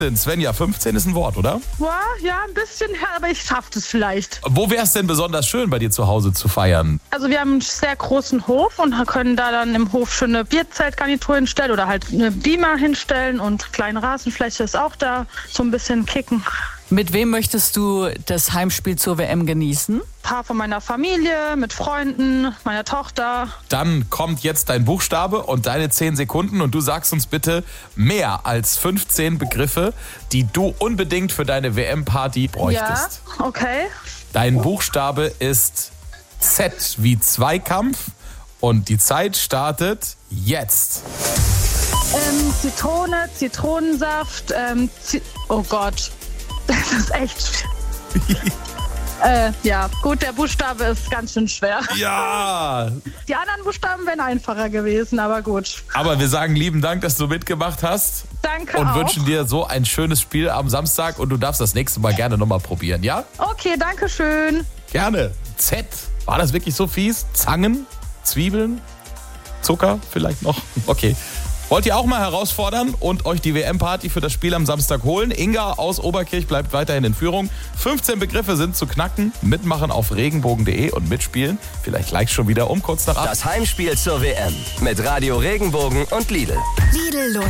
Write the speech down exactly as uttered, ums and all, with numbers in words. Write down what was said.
Svenja, fünfzehn ist ein Wort, oder? Boah, ja, ein bisschen, aber ich schaff das vielleicht. Wo wäre es denn besonders schön, bei dir zu Hause zu feiern? Also wir haben einen sehr großen Hof und können da dann im Hof schöne Bierzeltgarnitur hinstellen oder halt eine Beamer hinstellen und kleine Rasenfläche ist auch da, so ein bisschen kicken. Mit wem möchtest du das Heimspiel zur W M genießen? Ein paar von meiner Familie, mit Freunden, meiner Tochter. Dann kommt jetzt dein Buchstabe und deine zehn Sekunden und du sagst uns bitte mehr als fünfzehn Begriffe, die du unbedingt für deine W M-Party bräuchtest. Ja, okay. Dein Buchstabe ist Z wie Zweikampf und die Zeit startet jetzt. Ähm, Zitrone, Zitronensaft, ähm, Zi- oh Gott. Das ist echt äh, ja, gut, der Buchstabe ist ganz schön schwer. Ja! Die anderen Buchstaben wären einfacher gewesen, aber gut. Aber wir sagen lieben Dank, dass du mitgemacht hast. Danke Und auch. wünschen dir so ein schönes Spiel am Samstag und du darfst das nächste Mal gerne nochmal probieren, ja? Okay, danke schön. Gerne. Z. War das wirklich so fies? Zangen? Zwiebeln? Zucker vielleicht noch? Okay. Wollt ihr auch mal herausfordern und euch die W M-Party für das Spiel am Samstag holen? Inga aus Oberkirch bleibt weiterhin in Führung. fünfzehn Begriffe sind zu knacken. Mitmachen auf regenbogen punkt de und mitspielen. Vielleicht gleich schon wieder um kurz nach acht. Das Heimspiel zur W M mit Radio Regenbogen und Lidl. Lidl